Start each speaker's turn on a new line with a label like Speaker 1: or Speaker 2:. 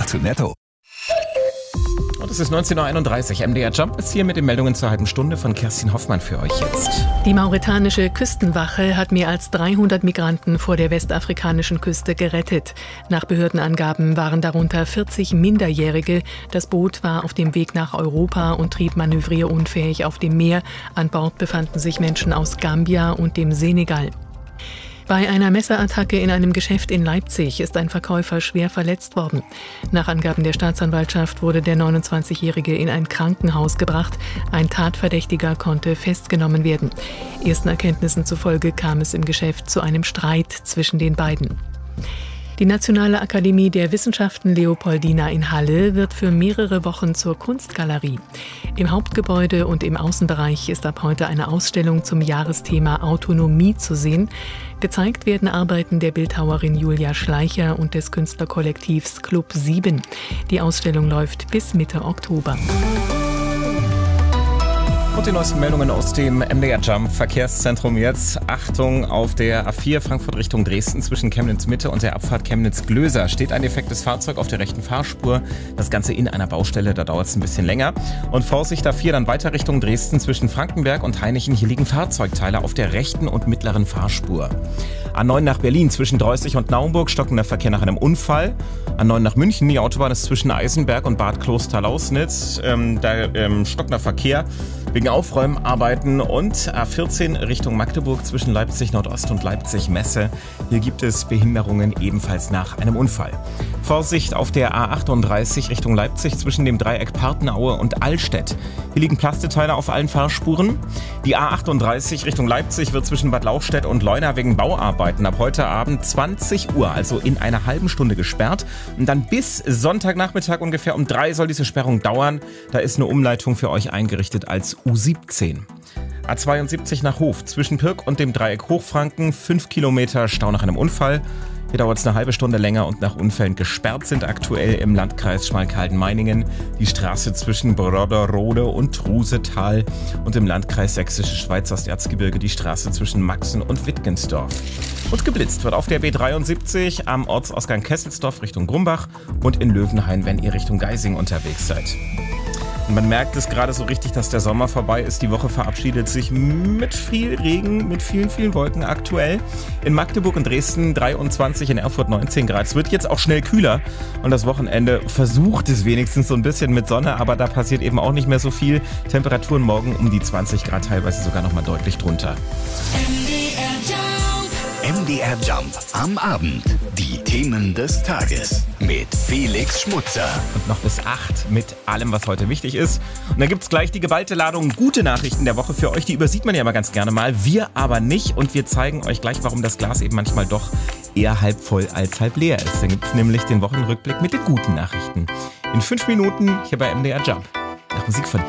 Speaker 1: zu netto.
Speaker 2: Und es ist 19.31 Uhr. MDR Jump ist hier mit den Meldungen zur halben Stunde von Kerstin Hoffmann für euch jetzt.
Speaker 3: Die mauretanische Küstenwache hat mehr als 300 Migranten vor der westafrikanischen Küste gerettet. Nach Behördenangaben waren darunter 40 Minderjährige. Das Boot war auf dem Weg nach Europa und trieb manövrierunfähig auf dem Meer. An Bord befanden sich Menschen aus Gambia und dem Senegal. Bei einer Messerattacke in einem Geschäft in Leipzig ist ein Verkäufer schwer verletzt worden. Nach Angaben der Staatsanwaltschaft wurde der 29-Jährige in ein Krankenhaus gebracht. Ein Tatverdächtiger konnte festgenommen werden. Ersten Erkenntnissen zufolge kam es im Geschäft zu einem Streit zwischen den beiden. Die Nationale Akademie der Wissenschaften Leopoldina in Halle wird für mehrere Wochen zur Kunstgalerie. Im Hauptgebäude und im Außenbereich ist ab heute eine Ausstellung zum Jahresthema Autonomie zu sehen. Gezeigt werden Arbeiten der Bildhauerin Julia Schleicher und des Künstlerkollektivs Club 7. Die Ausstellung läuft bis Mitte Oktober.
Speaker 2: Und die neuesten Meldungen aus dem MDR Jump Verkehrszentrum jetzt. Achtung, auf der A4 Frankfurt Richtung Dresden zwischen Chemnitz Mitte und der Abfahrt Chemnitz-Glöser steht ein defektes Fahrzeug auf der rechten Fahrspur. Das Ganze in einer Baustelle, da dauert es ein bisschen länger. Und Vorsicht A4 dann weiter Richtung Dresden zwischen Frankenberg und Hainichen. Hier liegen Fahrzeugteile auf der rechten und mittleren Fahrspur. A9 nach Berlin zwischen Dreußig und Naumburg, stockender Verkehr nach einem Unfall. A9 nach München, die Autobahn ist zwischen Eisenberg und Bad Kloster-Lausnitz. Stockender Verkehr wegen Aufräumarbeiten. Und A14 Richtung Magdeburg zwischen Leipzig Nordost und Leipzig Messe. Hier gibt es Behinderungen ebenfalls nach einem Unfall. Vorsicht auf der A38 Richtung Leipzig zwischen dem Dreieck Partenaue und Allstedt. Hier liegen Plasteteile auf allen Fahrspuren. Die A38 Richtung Leipzig wird zwischen Bad Lauchstädt und Leuna wegen Bauarbeiten ab heute Abend 20 Uhr, also in einer halben Stunde gesperrt. Und dann bis Sonntagnachmittag ungefähr um 3 soll diese Sperrung dauern. Da ist eine Umleitung für euch eingerichtet als U17. A72 nach Hof zwischen Pirk und dem Dreieck Hochfranken, 5 Kilometer Stau nach einem Unfall. Hier dauert es eine halbe Stunde länger und nach Unfällen gesperrt sind aktuell im Landkreis Schmalkalden-Meiningen die Straße zwischen Broderode und Trusetal und im Landkreis Sächsische Schweiz Osterzgebirge die Straße zwischen Maxen und Wittgensdorf. Und geblitzt wird auf der B73 am Ortsausgang Kesselsdorf Richtung Grumbach und in Löwenhain, wenn ihr Richtung Geising unterwegs seid. Und man merkt es gerade so richtig, dass der Sommer vorbei ist. Die Woche verabschiedet sich mit viel Regen, mit vielen Wolken aktuell. In Magdeburg und Dresden 23, in Erfurt 19 Grad. Es wird jetzt auch schnell kühler und das Wochenende versucht es wenigstens so ein bisschen mit Sonne, aber da passiert eben auch nicht mehr so viel. Temperaturen morgen um die 20 Grad, teilweise sogar noch mal deutlich drunter.
Speaker 1: MDR Jump am Abend. Die Themen des Tages mit Felix Schmutzer.
Speaker 2: Und noch bis 8 mit allem, was heute wichtig ist. Und dann gibt es gleich die geballte Ladung gute Nachrichten der Woche für euch. Die übersieht man ja immer ganz gerne mal. Wir aber nicht. Und wir zeigen euch gleich, warum das Glas eben manchmal doch eher halb voll als halb leer ist. Dann gibt es nämlich den Wochenrückblick mit den guten Nachrichten. In 5 Minuten hier bei MDR Jump. Nach Musik von